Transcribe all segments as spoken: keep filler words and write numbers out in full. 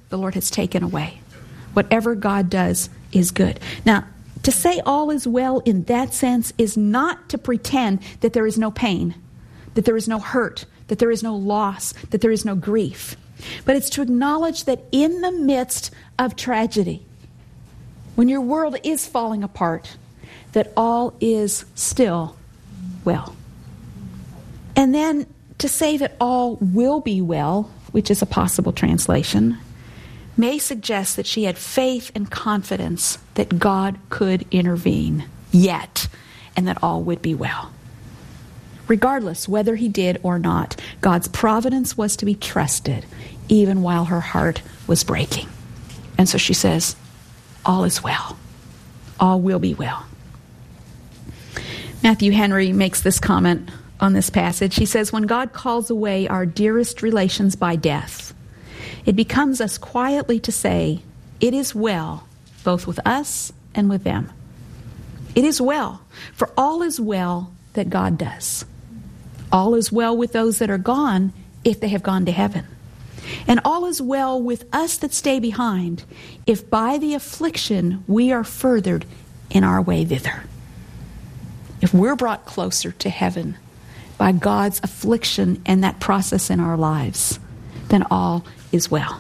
the Lord has taken away. Whatever God does is good. Now, to say all is well in that sense is not to pretend that there is no pain, that there is no hurt, that there is no loss, that there is no grief. But it's to acknowledge that in the midst of tragedy, when your world is falling apart, that all is still well. And then to say that all will be well, which is a possible translation, may suggest that she had faith and confidence that God could intervene yet, and that all would be well. Regardless whether he did or not, God's providence was to be trusted, even while her heart was breaking. And so she says, all is well. All will be well. Matthew Henry makes this comment on this passage. He says, when God calls away our dearest relations by death, it becomes us quietly to say, it is well, both with us and with them. It is well, for all is well that God does. All is well with those that are gone, if they have gone to heaven. And all is well with us that stay behind, if by the affliction we are furthered in our way thither. If we're brought closer to heaven by God's affliction and that process in our lives, then all is well.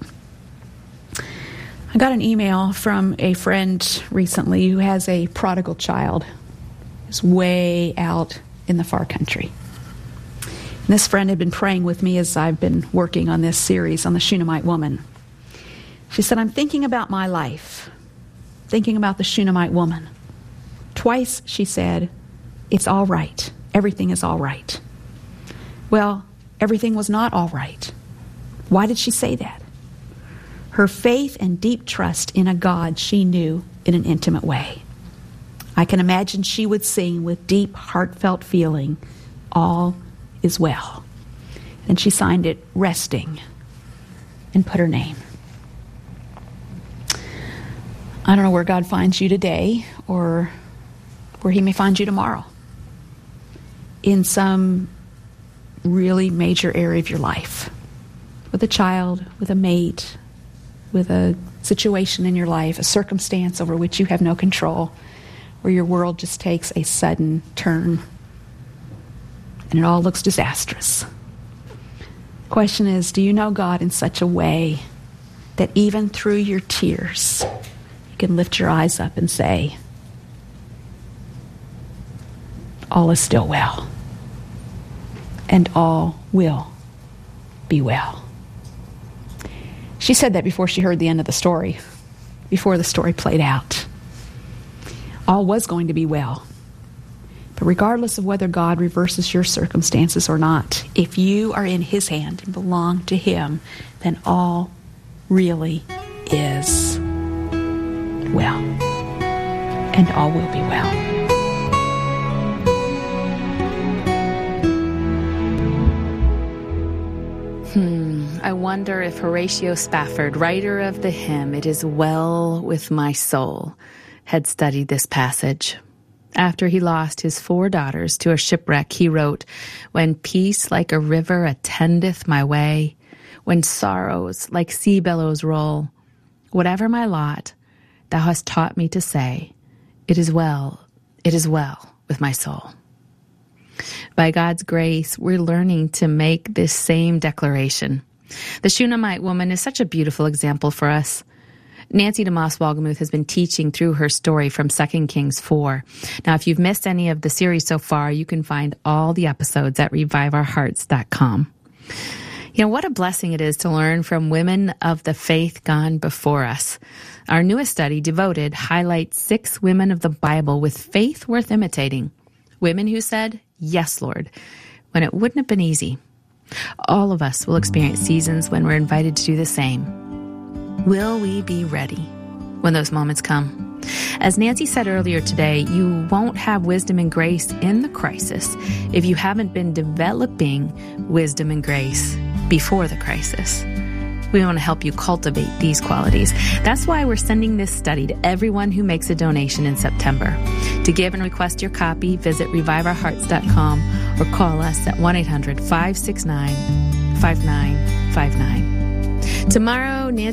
I got an email from a friend recently who has a prodigal child. He's way out in the far country. And this friend had been praying with me as I've been working on this series on the Shunammite woman. She said, I'm thinking about my life, thinking about the Shunammite woman. Twice she said, it's all right. Everything is all right. Well, everything was not all right. Why did she say that? Her faith and deep trust in a God she knew in an intimate way. I can imagine she would sing with deep, heartfelt feeling, all is well. And she signed it, resting, and put her name. I don't know where God finds you today or where he may find you tomorrow in some really major area of your life, with a child, with a mate, with a situation in your life, a circumstance over which you have no control, where your world just takes a sudden turn and it all looks disastrous. The question is, do you know God in such a way that even through your tears, you can lift your eyes up and say, all is still well, and all will be well. She said that before she heard the end of the story, before the story played out. All was going to be well. But regardless of whether God reverses your circumstances or not, if you are in his hand and belong to him, then all really is well. And all will be well. Hmm, I wonder if Horatio Spafford, writer of the hymn, It Is Well With My Soul, had studied this passage. After he lost his four daughters to a shipwreck, he wrote, when peace like a river attendeth my way, when sorrows like sea billows roll, whatever my lot, thou hast taught me to say, it is well, it is well with my soul. By God's grace, we're learning to make this same declaration. The Shunammite woman is such a beautiful example for us. Nancy DeMoss Wolgemuth has been teaching through her story from Second Kings four. Now, if you've missed any of the series so far, you can find all the episodes at revive our hearts dot com. You know, what a blessing it is to learn from women of the faith gone before us. Our newest study, Devoted, highlights six women of the Bible with faith worth imitating. Women who said, yes, Lord, when it wouldn't have been easy. All of us will experience seasons when we're invited to do the same. Will we be ready when those moments come? As Nancy said earlier today, you won't have wisdom and grace in the crisis if you haven't been developing wisdom and grace before the crisis. We want to help you cultivate these qualities. That's why we're sending this study to everyone who makes a donation in September. To give and request your copy, visit revive our hearts dot com or call us at one eight hundred five six nine five nine five nine. Tomorrow, Nancy